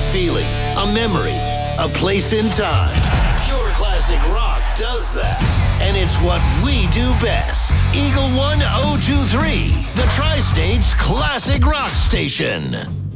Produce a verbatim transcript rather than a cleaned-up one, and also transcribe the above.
feeling, a memory, a place in time. Pure classic rock does that. And it's what we do best. Eagle one oh two three, the Tri-State's classic rock station.